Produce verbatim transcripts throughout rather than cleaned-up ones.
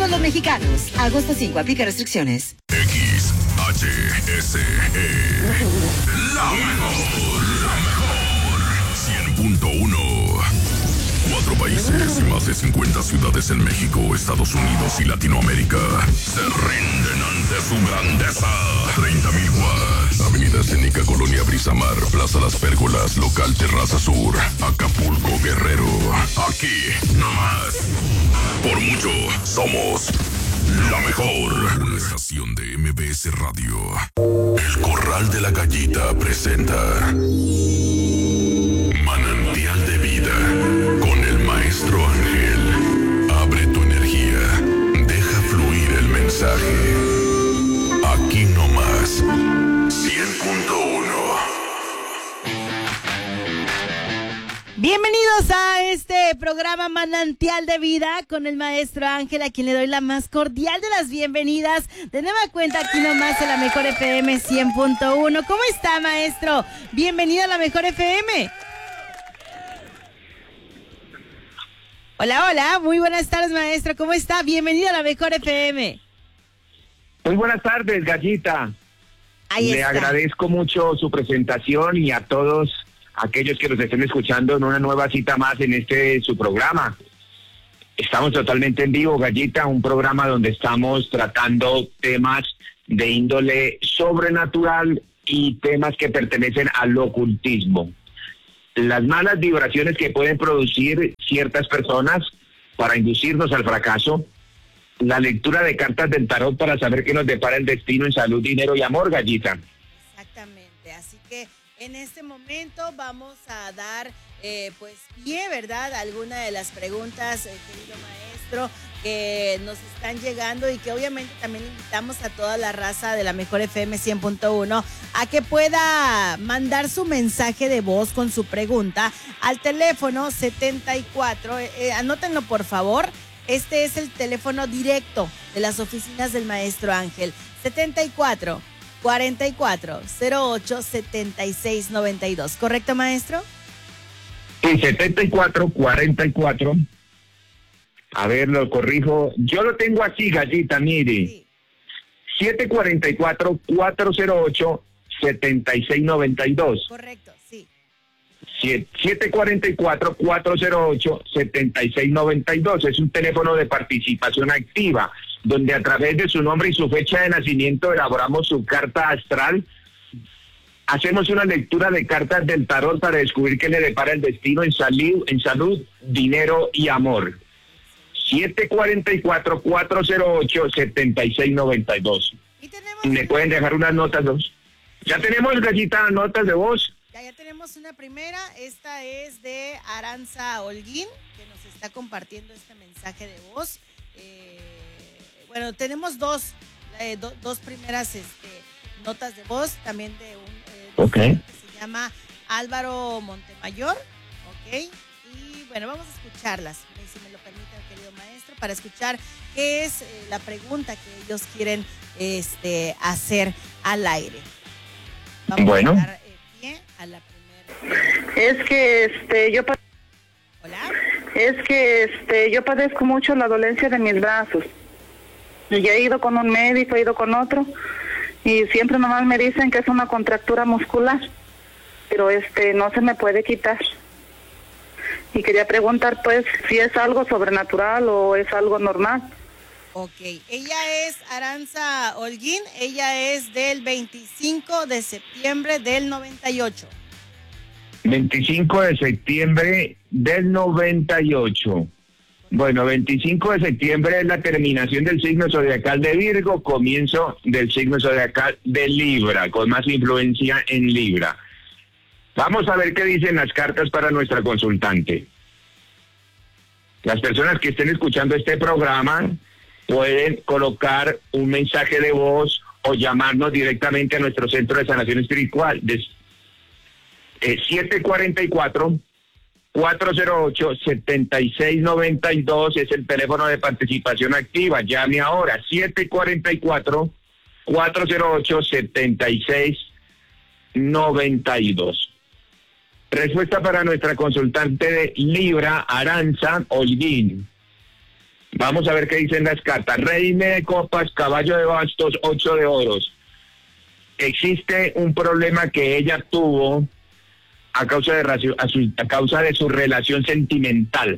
todos los mexicanos. Agosto cinco, aplica restricciones. X H S E. La mejor, la mejor. cien punto uno. Cuatro países y más de cincuenta ciudades en México, Estados Unidos y Latinoamérica se rinden ante su grandeza. treinta mil watts. Avenida Escénica, Colonia Brisamar, Plaza Las Pérgolas, Local Terraza Sur, Acapulco, Guerrero. Aquí, no más. Por mucho, somos la mejor. Una estación de M B S Radio. El Corral de la Gallita presenta Manantial de Vida con el Maestro Ángel. Abre tu energía, deja fluir el mensaje. Aquí nomás, cien punto uno. Bienvenidos a este programa Manantial de Vida con el Maestro Ángel, a quien le doy la más cordial de las bienvenidas. De nueva cuenta, aquí nomás en la Mejor F M cien punto uno. ¿Cómo está, maestro? Bienvenido a la Mejor F M. Hola, hola, muy buenas tardes, maestro. ¿Cómo está? Bienvenido a la Mejor F M. Muy buenas tardes, Gallita. Ahí Le está. agradezco mucho su presentación y a todos aquellos que nos estén escuchando en una nueva cita más en este su programa. Estamos totalmente en vivo, Gallita, un programa donde estamos tratando temas de índole sobrenatural y temas que pertenecen al ocultismo. Las malas vibraciones que pueden producir ciertas personas para inducirnos al fracaso, la lectura de cartas del tarot para saber qué nos depara el destino en salud, dinero y amor, Gallita. Exactamente, así que en este momento vamos a dar eh, pues pie, ¿verdad?, alguna de las preguntas, eh, querido maestro, que nos están llegando y que obviamente también invitamos a toda la raza de la Mejor F M cien punto uno a que pueda mandar su mensaje de voz con su pregunta al teléfono setenta y cuatro, eh, eh, anótenlo por favor, este es el teléfono directo de las oficinas del Maestro Ángel, setenta y cuatro, cuarenta y cuatro, cero ocho, setenta y seis noventa y dos, ¿correcto, maestro? Sí, setenta y cuatro, cuarenta y cuatro. A ver, lo corrijo. Yo lo tengo así, Gallita, mire. Sí. siete cuatro cuatro, cuatro cero ocho, siete seis nueve dos. Correcto, sí. siete cuatro cuatro, cuatro cero ocho, siete seis nueve dos. Es un teléfono de participación activa, donde a través de su nombre y su fecha de nacimiento elaboramos su carta astral. Hacemos una lectura de cartas del tarot para descubrir qué le depara el destino en salud, en salud, dinero y amor. siete cuatro cuatro, cuatro cero ocho, siete seis nueve dos. Y tenemos... ¿Me pueden dejar unas notas dos? Ya tenemos, Gallita, notas de voz. Ya, ya tenemos una primera, esta es de Aranza Holguín, que nos está compartiendo este mensaje de voz. Eh, bueno, tenemos dos, eh, do, dos primeras este, notas de voz, también de un eh, Okay. que se llama Álvaro Montemayor, ok, y bueno, vamos a escucharlas, si me lo permite, querido maestro, para escuchar qué es eh, la pregunta que ellos quieren este, hacer al aire. Vamos Bueno. a dar eh, pie a la primera. Es que este yo pa- Hola. es que este yo padezco mucho la dolencia de mis brazos. Y ya he ido con un médico, he ido con otro y siempre nomás me dicen que es una contractura muscular, pero este no se me puede quitar. Y quería preguntar pues si es algo sobrenatural o es algo normal. Ok, ella es Aranza Holguín, ella es del veinticinco de septiembre del noventa y ocho. veinticinco de septiembre del noventa y ocho. Bueno, veinticinco de septiembre es la terminación del signo zodiacal de Virgo, comienzo del signo zodiacal de Libra, con más influencia en Libra. Vamos a ver qué dicen las cartas para nuestra consultante. Las personas que estén escuchando este programa pueden colocar un mensaje de voz o llamarnos directamente a nuestro centro de sanación espiritual. De, eh, siete cuatro cuatro, cuatro cero ocho, siete seis nueve dos es el teléfono de participación activa. Llame ahora, siete cuatro cuatro, cuatro cero ocho, siete seis nueve dos. Respuesta para nuestra consultante de Libra, Aranza Holguín. Vamos a ver qué dicen las cartas. Reina de copas, caballo de bastos, ocho de oros. Existe un problema que ella tuvo a causa de, a su, a causa de su relación sentimental.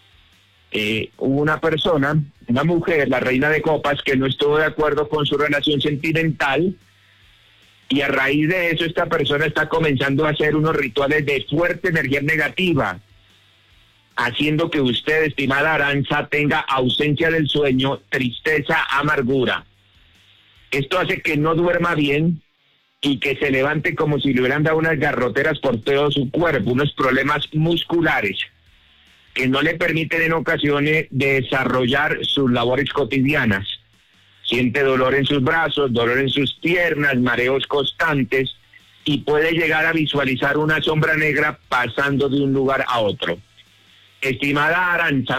Eh, hubo una persona, una mujer, la reina de copas, que no estuvo de acuerdo con su relación sentimental, y a raíz de eso esta persona está comenzando a hacer unos rituales de fuerte energía negativa, haciendo que usted, estimada Aranza, tenga ausencia del sueño, tristeza, amargura. Esto hace que no duerma bien y que se levante como si le hubieran dado unas garroteras por todo su cuerpo, unos problemas musculares que no le permiten en ocasiones desarrollar sus labores cotidianas. Siente dolor en sus brazos, dolor en sus piernas, mareos constantes, y puede llegar a visualizar una sombra negra pasando de un lugar a otro. Estimada Aranza,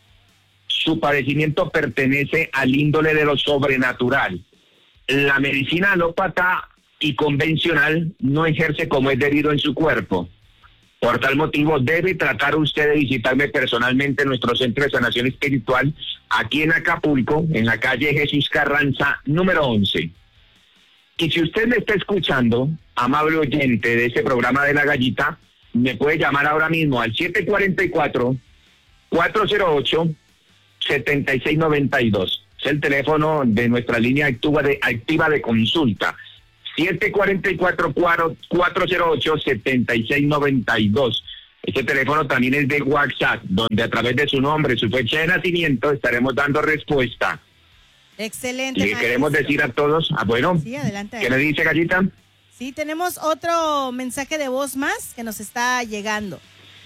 su padecimiento pertenece al índole de lo sobrenatural. La medicina alópata y convencional no ejerce como es debido en su cuerpo. Por tal motivo, debe tratar usted de visitarme personalmente en nuestro centro de sanación espiritual, aquí en Acapulco, en la calle Jesús Carranza, número once. Y si usted me está escuchando, amable oyente de este programa de La Gallita, me puede llamar ahora mismo al siete cuatro cuatro, cuatro cero ocho, siete seis nueve dos. Es el teléfono de nuestra línea activa de, activa de consulta. siete cuatro cuatro, cuatro cero ocho, siete seis nueve dos. Este teléfono también es de WhatsApp, donde a través de su nombre, su fecha de nacimiento, estaremos dando respuesta. Excelente. Le queremos decir a todos, ah, bueno, sí, adelante. ¿Qué le dice, Gallita? Sí, tenemos otro mensaje de voz más que nos está llegando.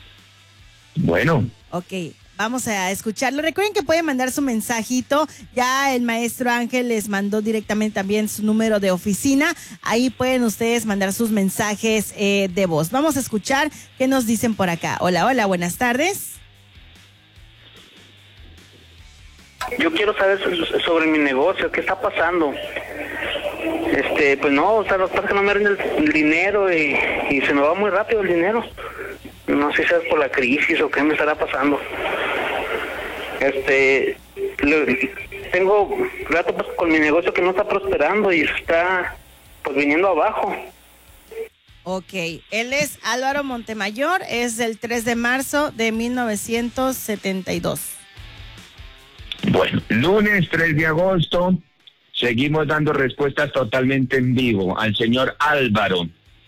Bueno. Ok, vamos a escucharlo. Recuerden que pueden mandar su mensajito. Ya el maestro Ángel les mandó directamente también su número de oficina. Ahí pueden ustedes mandar sus mensajes eh, de voz. Vamos a escuchar qué nos dicen por acá. Hola, hola, buenas tardes. Yo quiero saber sobre mi negocio, qué está pasando. Este, pues no, o sea, lo que pasa es que no me rinde el, el dinero y, y se me va muy rápido el dinero. No sé si es por la crisis o qué me estará pasando. Este, le, tengo rato pues, con mi negocio que no está prosperando y está pues viniendo abajo. Ok, él es Álvaro Montemayor, es del tres de marzo de mil novecientos setenta y dos. Bueno, lunes tres de agosto, seguimos dando respuestas totalmente en vivo al señor Álvaro.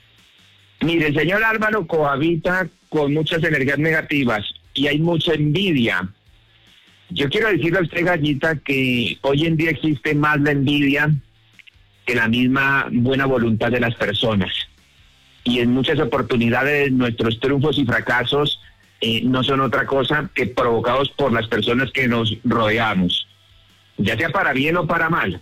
Mire, el señor Álvaro cohabita con muchas energías negativas y hay mucha envidia. Yo quiero decirle a usted, Gallita, que hoy en día existe más la envidia que la misma buena voluntad de las personas. Y en muchas oportunidades nuestros triunfos y fracasos eh, no son otra cosa que provocados por las personas que nos rodeamos, ya sea para bien o para mal.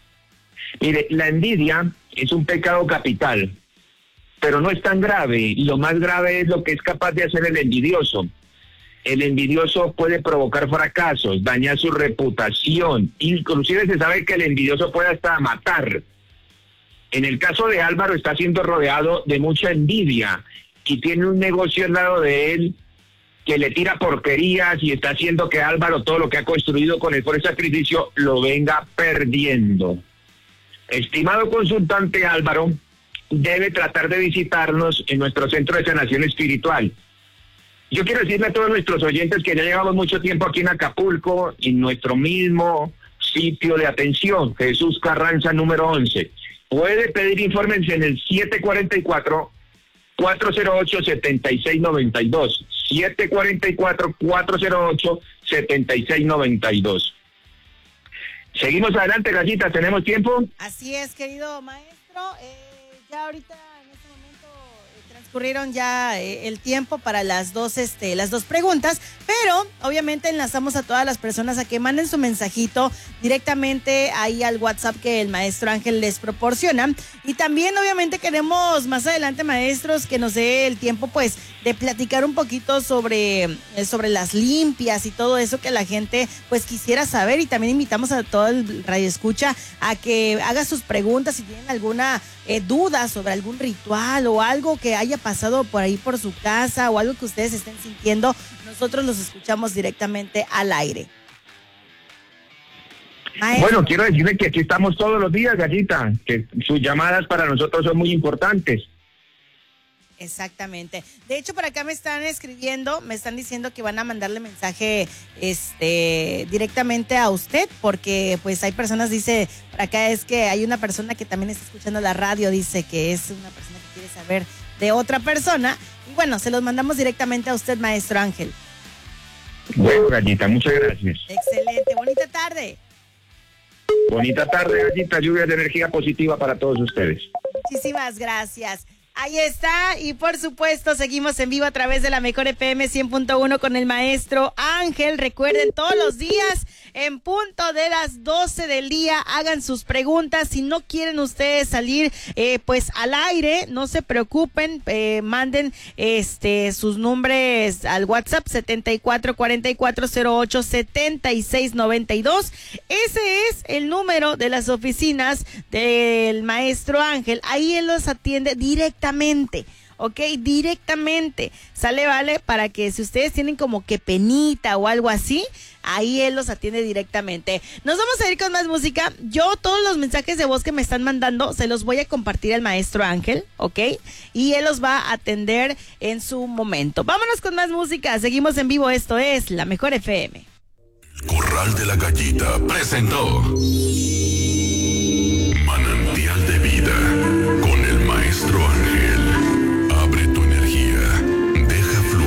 Mire, la envidia es un pecado capital, pero no es tan grave. Lo más grave es lo que es capaz de hacer el envidioso. El envidioso puede provocar fracasos, dañar su reputación, inclusive se sabe que el envidioso puede hasta matar. En el caso de Álvaro está siendo rodeado de mucha envidia y tiene un negocio al lado de él que le tira porquerías y está haciendo que Álvaro todo lo que ha construido con el fuerte sacrificio lo venga perdiendo. Estimado consultante Álvaro, debe tratar de visitarnos en nuestro centro de sanación espiritual. Yo quiero decirle a todos nuestros oyentes que ya llevamos mucho tiempo aquí en Acapulco, en nuestro mismo sitio de atención, Jesús Carranza número once. Puede pedir informes en el siete cuatro cuatro, cuatro cero ocho, siete seis nueve dos. siete cuatro cuatro, cuatro cero ocho, siete seis nueve dos. Seguimos adelante, Gallita, ¿tenemos tiempo? Así es, querido maestro. Eh, ya ahorita en este momento eh, transcurrieron ya eh, el tiempo para las dos, este, las dos preguntas, pero obviamente enlazamos a todas las personas a que manden su mensajito directamente ahí al WhatsApp que el maestro Ángel les proporciona. Y también obviamente queremos más adelante, maestros, que nos dé el tiempo pues de platicar un poquito sobre, eh, sobre las limpias y todo eso que la gente pues quisiera saber. Y también invitamos a todo el radioescucha a que haga sus preguntas si tienen alguna eh, duda sobre algún ritual o algo que haya pasado por ahí por su casa o algo que ustedes estén sintiendo. Nosotros los escuchamos directamente al aire. Maestro. Bueno, quiero decirle que aquí estamos todos los días, Gallita, que sus llamadas para nosotros son muy importantes. Exactamente. De hecho, por acá me están escribiendo, me están diciendo que van a mandarle mensaje este directamente a usted, porque pues hay personas, dice, por acá es que hay una persona que también está escuchando la radio, dice que es una persona que quiere saber de otra persona. Y bueno, se los mandamos directamente a usted, maestro Ángel. Bueno, Gallita, muchas gracias. Excelente, bonita tarde. Bonita tarde, Gallita, lluvia de energía positiva para todos ustedes. Muchísimas gracias. Ahí está, y por supuesto seguimos en vivo a través de la Mejor F M cien punto uno con el maestro Ángel. Recuerden, todos los días en punto de las doce del día hagan sus preguntas. Si no quieren ustedes salir eh, pues al aire, no se preocupen, eh, manden este sus nombres al WhatsApp setenta y cuatro cuarenta y cuatro cero ocho setenta y seis noventa y dos. Ese es el número de las oficinas del maestro Ángel. Ahí él los atiende directamente. Directamente, ok, directamente, sale, vale, para que si ustedes tienen como que penita o algo así, ahí él los atiende directamente. Nos vamos a ir con más música. Yo todos los mensajes de voz que me están mandando se los voy a compartir al maestro Ángel, ok, y él los va a atender en su momento. Vámonos con más música, seguimos en vivo, esto es La Mejor F M. Corral de la Gallita presentó Manantial de Vida.